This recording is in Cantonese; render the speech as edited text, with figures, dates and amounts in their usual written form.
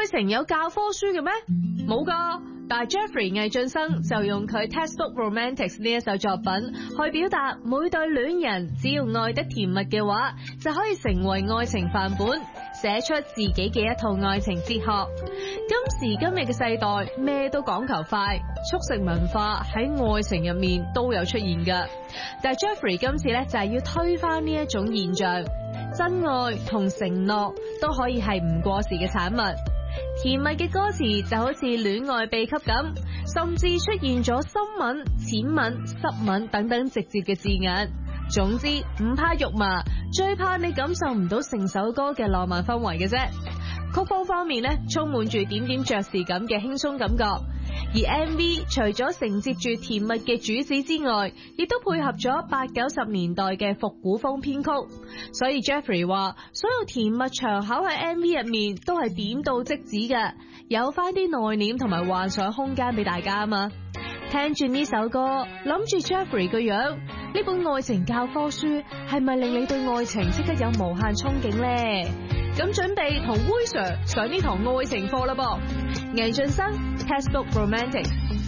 愛情有教科書嘅咩？冇噶。但係 Jeffrey 魏浚笙就用佢 Textbook Romantics 呢一首作品去表達，每對戀人只要愛得甜蜜嘅話，就可以成為愛情範本，寫出自己嘅一套愛情哲學。今時今日嘅世代，咩都講求快，速食文化喺愛情入面都有出現噶。但係 Jeffrey 今次咧就係要推翻呢一種現象，真愛同承諾都可以係唔過時嘅產物。甜蜜嘅歌詞就好似戀愛秘笈咁，甚至出現咗深吻、淺吻、濕吻等等直接嘅字眼。總之唔怕肉麻，最怕你感受唔到成首歌嘅浪漫氛圍嘅啫。曲風方面呢，充滿住點點爵士感嘅輕鬆感覺，而 MV 除咗承接住甜蜜嘅主旨之外，亦都配合咗80-90年代嘅復古風編曲。所以 Jeffrey 話，所有甜蜜場口喺 MV 入面都係點到即止嘅，有翻啲內斂同埋幻想空間俾大家啊嘛。聽住呢首歌，諗住 Jeffrey 個樣，呢本愛情教科書係咪令你對愛情即刻有無限憧憬呢？咁準備同 Will Sir 上呢堂愛情課啦噃。魏浚笙 Textbook Romantics。